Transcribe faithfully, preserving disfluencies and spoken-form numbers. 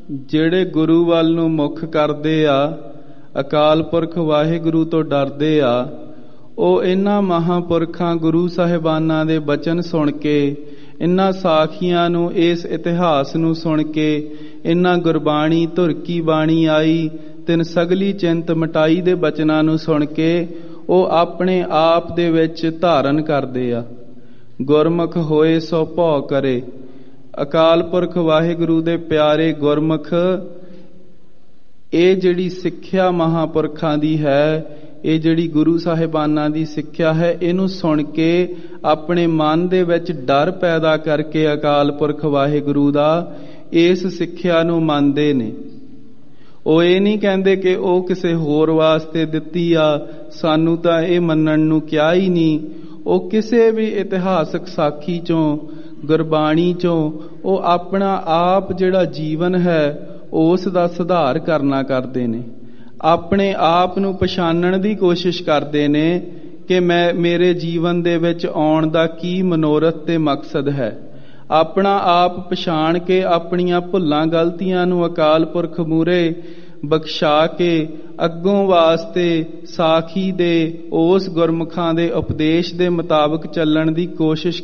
ਜਿਹੜੇ ਗੁਰੂ ਵੱਲ ਨੂੰ ਮੁੱਖ ਕਰਦੇ ਆ, ਅਕਾਲ ਪੁਰਖ ਵਾਹਿਗੁਰੂ ਤੋਂ ਡਰਦੇ ਆ, ਉਹ ਇਹਨਾਂ ਮਹਾਂਪੁਰਖਾਂ ਗੁਰੂ ਸਾਹਿਬਾਨਾਂ ਦੇ ਬਚਨ ਸੁਣ ਕੇ, ਇਹਨਾਂ ਸਾਖੀਆਂ ਨੂੰ, ਇਸ ਇਤਿਹਾਸ ਨੂੰ ਸੁਣ ਕੇ, ਇਹਨਾਂ ਗੁਰਬਾਣੀ ਧੁਰ ਕੀ ਬਾਣੀ ਆਈ ਤਿਨ ਸਗਲੀ ਚਿੰਤ ਮਟਾਈ ਦੇ ਬਚਨਾਂ ਨੂੰ ਸੁਣ ਕੇ ਉਹ ਆਪਣੇ ਆਪ ਦੇ ਵਿੱਚ ਧਾਰਨ ਕਰਦੇ ਆ। ਗੁਰਮੁਖ ਹੋਏ ਸੋ ਭਉ ਕਰੇ। ਅਕਾਲ ਪੁਰਖ ਵਾਹਿਗੁਰੂ ਦੇ ਪਿਆਰੇ ਗੁਰਮੁਖ, ਇਹ ਜਿਹੜੀ ਸਿੱਖਿਆ ਮਹਾਂਪੁਰਖਾਂ ਦੀ ਹੈ, ਇਹ ਜਿਹੜੀ ਗੁਰੂ ਸਾਹਿਬਾਨਾਂ ਦੀ ਸਿੱਖਿਆ ਹੈ, ਇਹਨੂੰ ਸੁਣ ਕੇ ਆਪਣੇ ਮਨ ਦੇ ਵਿੱਚ ਡਰ ਪੈਦਾ ਕਰਕੇ ਅਕਾਲ ਪੁਰਖ ਵਾਹਿਗੁਰੂ ਦਾ ਇਸ ਸਿੱਖਿਆ ਨੂੰ ਮੰਨਦੇ ਨੇ। ਉਹ ਇਹ ਨਹੀਂ ਕਹਿੰਦੇ ਕਿ ਉਹ ਕਿਸੇ ਹੋਰ ਵਾਸਤੇ ਦਿੱਤੀ ਆ, ਸਾਨੂੰ ਤਾਂ ਇਹ ਮੰਨਣ ਨੂੰ ਕਿਹਾ ਹੀ ਨਹੀਂ। ਉਹ ਕਿਸੇ ਵੀ ਇਤਿਹਾਸਕ ਸਾਖੀ ਚੋਂ, ਗੁਰਬਾਣੀ ਚੋਂ ਉਹ ਆਪਣਾ ਆਪ ਜਿਹੜਾ ਜੀਵਨ ਹੈ ਉਸ ਦਾ ਸੁਧਾਰ ਕਰਨਾ ਕਰਦੇ ਨੇ। ਆਪਣੇ ਆਪ ਨੂੰ ਪਛਾਣਨ ਦੀ ਕੋਸ਼ਿਸ਼ ਕਰਦੇ ਨੇ ਕਿ ਮੈਂ, ਮੇਰੇ ਜੀਵਨ ਦੇ ਵਿੱਚ ਆਉਣ ਦਾ ਕੀ ਮਨੋਰਥ ਤੇ ਮਕਸਦ ਹੈ। ਆਪਣਾ ਆਪ ਪਛਾਣ ਕੇ ਆਪਣੀਆਂ ਭੁੱਲਾਂ ਗਲਤੀਆਂ ਨੂੰ ਅਕਾਲ ਪੁਰਖ ਮੂਹਰੇ ਬਖਸ਼ਾ ਕੇ ਅੱਗੋਂ ਵਾਸਤੇ ਸਾਖੀ ਦੇ, ਉਸ ਗੁਰਮੁਖਾਂ ਦੇ ਉਪਦੇਸ਼ ਦੇ ਮੁਤਾਬਕ ਚੱਲਣ ਦੀ ਕੋਸ਼ਿਸ਼